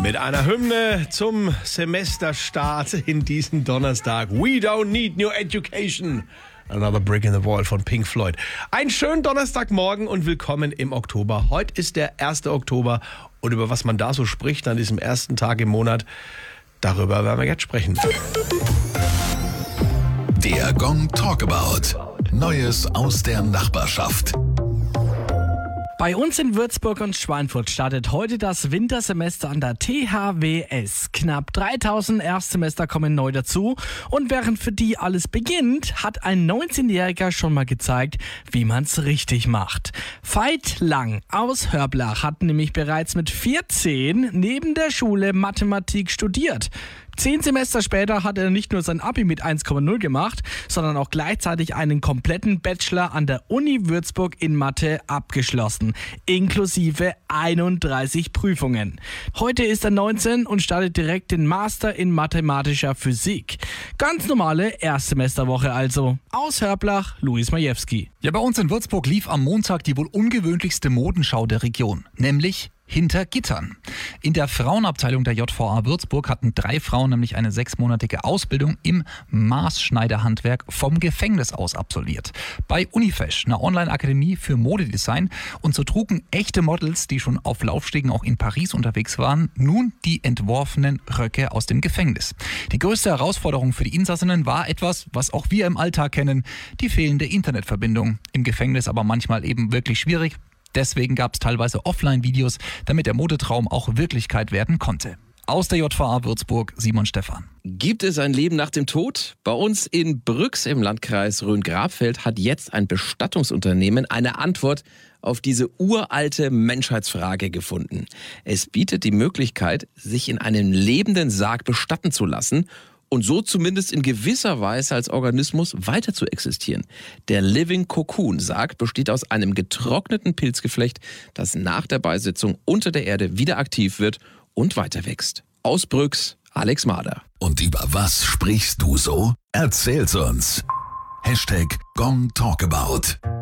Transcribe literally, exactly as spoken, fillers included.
Mit einer Hymne zum Semesterstart in diesen Donnerstag. We don't need new education. Another Brick in the Wall von Pink Floyd. Einen schönen Donnerstagmorgen und willkommen im Oktober. Heute ist der erste Oktober und über was man da so spricht an diesem ersten Tag im Monat, darüber werden wir jetzt sprechen. Der Gong Talkabout. Neues aus der Nachbarschaft. Bei uns in Würzburg und Schweinfurt startet heute das Wintersemester an der T H W S. Knapp dreitausend Erstsemester kommen neu dazu. Und während für die alles beginnt, hat ein neunzehnjähriger schon mal gezeigt, wie man's richtig macht. Veit Lang aus Hörblach hat nämlich bereits mit vierzehn neben der Schule Mathematik studiert. Zehn Semester später hat er nicht nur sein Abi mit eins Komma null gemacht, sondern auch gleichzeitig einen kompletten Bachelor an der Uni Würzburg in Mathe abgeschlossen, inklusive einunddreißig Prüfungen. Heute ist er neunzehn und startet direkt den Master in mathematischer Physik. Ganz normale Erstsemesterwoche also. Aus Hörblach, Luis Majewski. Ja, bei uns in Würzburg lief am Montag die wohl ungewöhnlichste Modenschau der Region, nämlich hinter Gittern. In der Frauenabteilung der J V A Würzburg hatten drei Frauen nämlich eine sechsmonatige Ausbildung im Maßschneiderhandwerk vom Gefängnis aus absolviert. Bei Unifesh, einer Online-Akademie für Modedesign. Und so trugen echte Models, die schon auf Laufstegen auch in Paris unterwegs waren, nun die entworfenen Röcke aus dem Gefängnis. Die größte Herausforderung für die Insassinnen war etwas, was auch wir im Alltag kennen, die fehlende Internetverbindung. Im Gefängnis aber manchmal eben wirklich schwierig. Deswegen gab es teilweise Offline-Videos, damit der Modetraum auch Wirklichkeit werden konnte. Aus der J V A Würzburg, Simon Stephan. Gibt es ein Leben nach dem Tod? Bei uns in Brüx im Landkreis Rhön-Grabfeld hat jetzt ein Bestattungsunternehmen eine Antwort auf diese uralte Menschheitsfrage gefunden. Es bietet die Möglichkeit, sich in einem lebenden Sarg bestatten zu lassen und so zumindest in gewisser Weise als Organismus weiter zu existieren. Der Living Cocoon Sarg besteht aus einem getrockneten Pilzgeflecht, das nach der Beisetzung unter der Erde wieder aktiv wird und weiter wächst. Aus Brüx, Alex Mader. Und über was sprichst du so? Erzähl's uns. Hashtag Gong Talkabout.